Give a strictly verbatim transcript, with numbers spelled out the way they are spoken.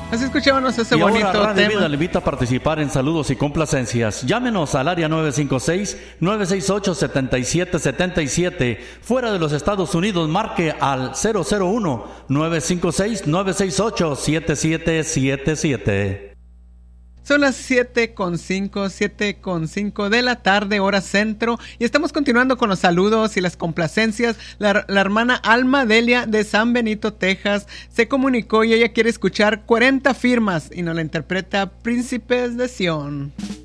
Así escuchábamos ese y bonito ahora Radio tema. Vida le invita a participar en saludos y complacencias. Llámenos al área nueve cinco seis, nueve seis ocho, siete siete siete siete. Fuera de los Estados Unidos, marque al cero cero uno, nueve cinco seis, nueve seis ocho, siete siete siete siete. Son las siete con cinco, siete con cinco de la tarde, hora centro, y estamos continuando con los saludos y las complacencias. La, la hermana Alma Delia de San Benito, Texas, se comunicó y ella quiere escuchar cuarenta firmas y nos la interpreta Príncipes de Sion.